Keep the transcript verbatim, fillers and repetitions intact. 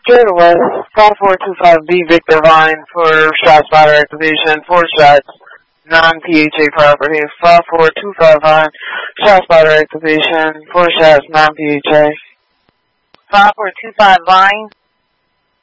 Straight away, five four two five B Victor Vine for shot spotter activation, four shots, non-P H A property. five four two five Vine, shot spotter activation, four shots, non-P H A. five four two five Vine.